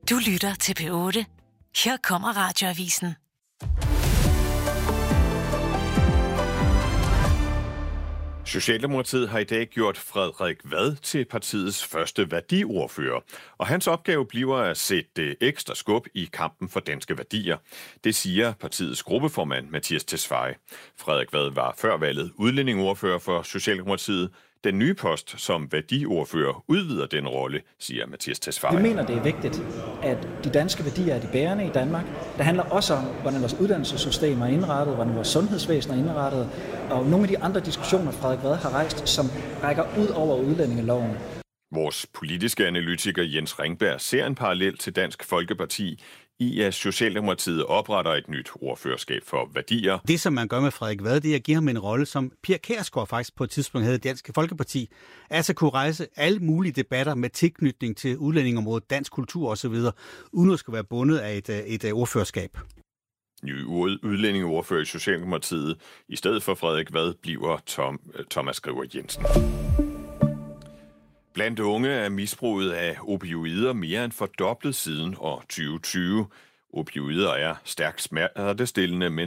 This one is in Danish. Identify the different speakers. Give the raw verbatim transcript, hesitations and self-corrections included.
Speaker 1: Du lytter til P otte. Her kommer Radioavisen.
Speaker 2: Socialdemokratiet har i dag gjort Frederik Vad til partiets første værdiordfører, og hans opgave bliver at sætte ekstra skub i kampen for danske værdier. Det siger partiets gruppeformand Mattias Tesfaye. Frederik Vad var før valget udlændingeordfører for Socialdemokratiet. Den nye post som værdiordfører udvider den rolle, siger Mattias Tesfaye.
Speaker 3: Vi mener, det er vigtigt, at de danske værdier er de bærende i Danmark. Det handler også om, hvordan vores uddannelsessystem er indrettet, hvordan vores sundhedsvæsen er indrettet, og nogle af de andre diskussioner, Frederik Vad har rejst, som rækker ud over udlændingeloven.
Speaker 2: Vores politiske analytiker Jens Ringberg ser en parallel til Dansk Folkeparti i, at Socialdemokratiet opretter et nyt ordførerskab for værdier.
Speaker 4: Det, som man gør med Frederik Vad, det er at give ham en rolle, som Pia Kjærsgaard faktisk på et tidspunkt havde i Dansk Folkeparti. Altså kunne rejse alle mulige debatter med tilknytning til udlændingområdet, dansk kultur osv., uden at skulle være bundet af et, et, et ordførerskab.
Speaker 2: Ny udlændingeordfører i Socialdemokratiet i stedet for Frederik Vad bliver Tom, Thomas Skriver Jensen. Blandt unge er misbruget af opioider mere end fordoblet siden år tyve tyve. Opioider er stærkt smertestillende, men